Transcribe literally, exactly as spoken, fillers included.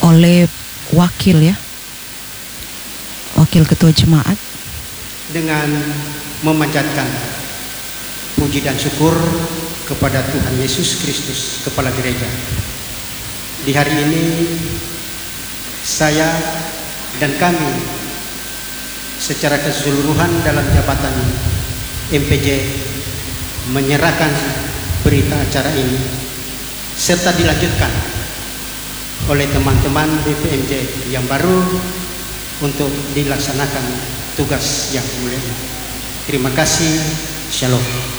oleh wakil ya, wakil ketua jemaat, dengan memanjatkan puji dan syukur kepada Tuhan Yesus Kristus, Kepala Gereja. Di hari ini saya dan kami secara keseluruhan dalam jabatan M P J menyerahkan berita acara ini serta dilanjutkan oleh teman-teman B P M J yang baru untuk dilaksanakan tugas yang mulia. Terima kasih. Shalom.